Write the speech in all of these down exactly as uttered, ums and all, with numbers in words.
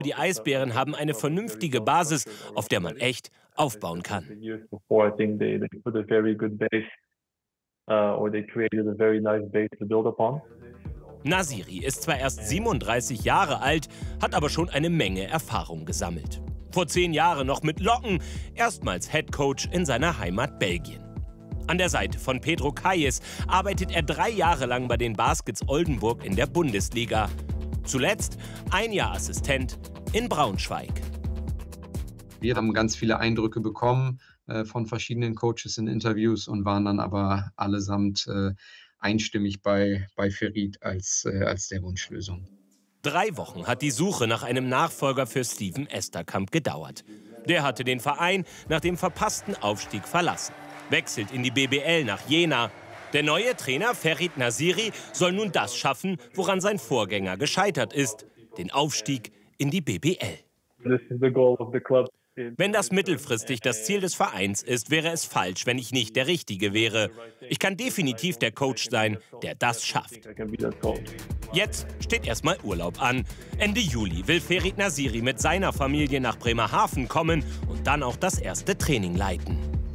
Die Eisbären haben eine vernünftige Basis, auf der man echt aufbauen kann. Nasiri ist zwar erst siebenunddreißig Jahre alt, hat aber schon eine Menge Erfahrung gesammelt. Vor zehn Jahren noch mit Locken, erstmals Headcoach in seiner Heimat Belgien. An der Seite von Pedro Kayes arbeitet er drei Jahre lang bei den Baskets Oldenburg in der Bundesliga. Zuletzt ein Jahr Assistent in Braunschweig. Wir haben ganz viele Eindrücke bekommen äh, von verschiedenen Coaches in Interviews und waren dann aber allesamt äh, einstimmig bei, bei Ferit als, äh, als der Wunschlösung. Drei Wochen hat die Suche nach einem Nachfolger für Steven Esterkamp gedauert. Der hatte den Verein nach dem verpassten Aufstieg verlassen, wechselt in die B B L nach Jena. Der neue Trainer Ferit Nasiri soll nun das schaffen, woran sein Vorgänger gescheitert ist, den Aufstieg in die B B L. Wenn das mittelfristig das Ziel des Vereins ist, wäre es falsch, wenn ich nicht der Richtige wäre. Ich kann definitiv der Coach sein, der das schafft. Jetzt steht erstmal Urlaub an. Ende Juli will Ferit Nasiri mit seiner Familie nach Bremerhaven kommen und dann auch das erste Training leiten.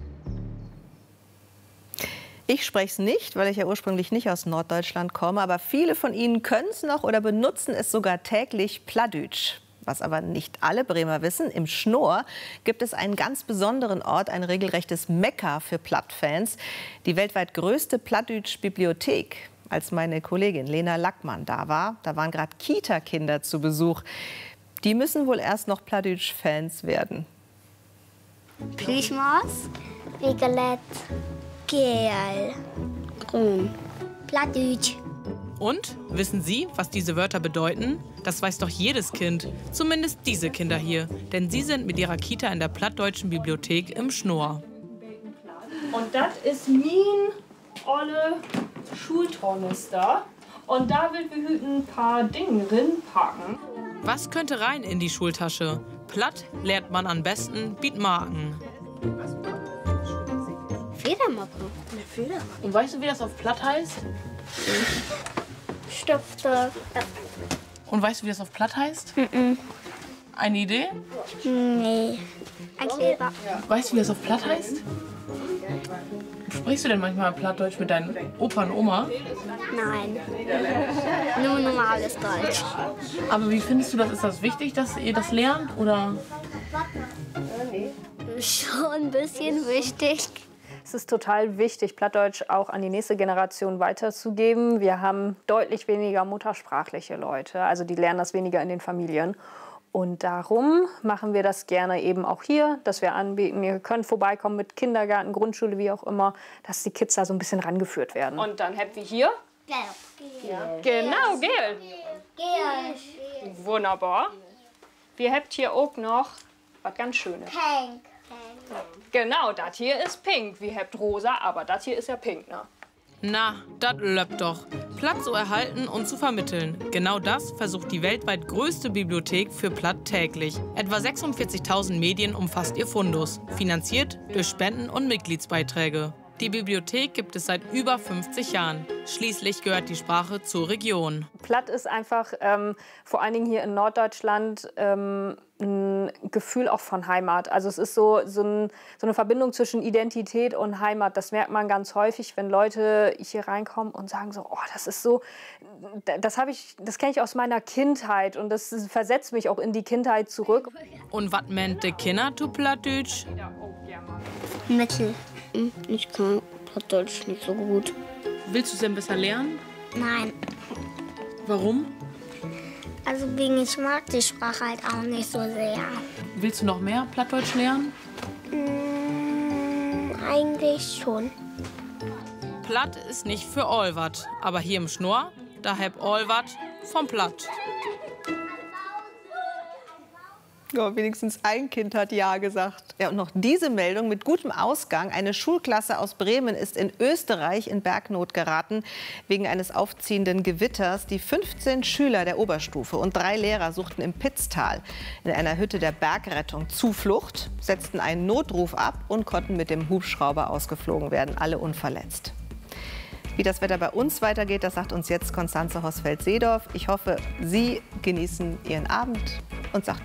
Ich spreche es nicht, weil ich ja ursprünglich nicht aus Norddeutschland komme, aber viele von Ihnen können es noch oder benutzen es sogar täglich, Plattdütsch. Was aber nicht alle Bremer wissen, im Schnoor gibt es einen ganz besonderen Ort, ein regelrechtes Mekka für Plattfans, die weltweit größte Plattdütsch-Bibliothek. Als meine Kollegin Lena Lackmann da war, da waren gerade Kita-Kinder zu Besuch. Die müssen wohl erst noch Plattdütsch-Fans werden. Plüschmaus, Violett, Gel, Grün, Plattdütsch. Und, wissen Sie, was diese Wörter bedeuten? Das weiß doch jedes Kind, zumindest diese Kinder hier. Denn sie sind mit ihrer Kita in der Plattdeutschen Bibliothek im Schnoor. Und das ist mein olle Schultornister. Und da will wir heute ein paar Dinge reinpacken. Was könnte rein in die Schultasche? Platt lernt man am besten Bietmarken. Federmappe. Eine Federmappe. Und weißt du, wie das auf Platt heißt? Stifte. Und weißt du, wie das auf Platt heißt? Mhm. Eine Idee? Nee. Ein Kleber. Weißt du, wie das auf Platt heißt? Sprichst du denn manchmal Plattdeutsch mit deinen Opa und Oma? Nein. Nur normales Deutsch. Aber wie findest du das? Ist das wichtig, dass ihr das lernt? Oder? Schon ein bisschen wichtig. Es ist total wichtig, Plattdeutsch auch an die nächste Generation weiterzugeben. Wir haben deutlich weniger muttersprachliche Leute, also die lernen das weniger in den Familien. Und darum machen wir das gerne eben auch hier, dass wir anbieten, ihr könnt vorbeikommen mit Kindergarten, Grundschule, wie auch immer, dass die Kids da so ein bisschen rangeführt werden. Und dann habt ihr hier? Gelb. Ja. Genau, Gel. Gel. Wunderbar. Wir habt hier auch noch was ganz Schönes. Pink. Genau, das hier ist pink. Wir habt rosa, aber das hier ist ja pink, ne? Na, das löppt doch. Platt zu erhalten und zu vermitteln. Genau das versucht die weltweit größte Bibliothek für Platt täglich. Etwa sechsundvierzigtausend Medien umfasst ihr Fundus, finanziert durch Spenden und Mitgliedsbeiträge. Die Bibliothek gibt es seit über fünfzig Jahren. Schließlich gehört die Sprache zur Region. Platt ist einfach, ähm, vor allen Dingen hier in Norddeutschland, ähm, ein Gefühl auch von Heimat. Also es ist so, so, ein, so eine Verbindung zwischen Identität und Heimat. Das merkt man ganz häufig, wenn Leute hier reinkommen und sagen so, oh, das ist so, das habe ich, das kenne ich aus meiner Kindheit und das versetzt mich auch in die Kindheit zurück. Und was meint de Kinder zu Plattdeutsch? Mittel. Ich kann Plattdeutsch nicht so gut. Willst du es denn besser lernen? Nein. Warum? Also wegen ich mag die Sprache halt auch nicht so sehr. Willst du noch mehr Plattdeutsch lernen? Mm, eigentlich schon. Platt ist nicht für allwat, aber hier im Schnoor, da heb allwat vom Platt. Ja, wenigstens ein Kind hat Ja gesagt. Ja, und noch diese Meldung mit gutem Ausgang. Eine Schulklasse aus Bremen ist in Österreich in Bergnot geraten wegen eines aufziehenden Gewitters. Die fünfzehn Schüler der Oberstufe und drei Lehrer suchten im Pitztal in einer Hütte der Bergrettung Zuflucht, setzten einen Notruf ab und konnten mit dem Hubschrauber ausgeflogen werden. Alle unverletzt. Wie das Wetter bei uns weitergeht, das sagt uns jetzt Konstanze Hosfeld-Seedorf. Ich hoffe, Sie genießen Ihren Abend und sagt